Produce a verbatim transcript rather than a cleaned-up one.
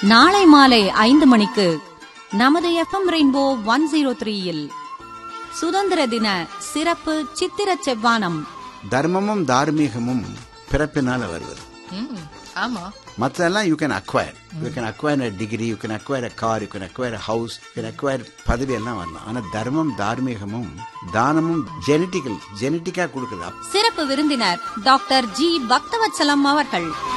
நாளை மாலை ஐந்து மணிக்கு நமது எஃப்எம் ரெயின்போ ஒன் ஜீரோ த்ரீயில் சுதந்திர தின சிறப்பு சித்திர செவ்வானம். தர்மமும் தார்மீகமும் பிறப்பினால வருவது. ஆமா, மற்றெல்லாம் you can acquire. You can acquire a degree, you can acquire a car, you can acquire a house, you can acquire பதவி எல்லாம் வரலாம். ஆனா தர்மம் தார்மீகமும் தானமும் ஜெனட்டிக்கல் ஜெனட்டிக்கா கொடுக்குது. சிறப்பு விருந்தினர் டாக்டர் ஜி பக்தவத்சலம் அவர்கள்.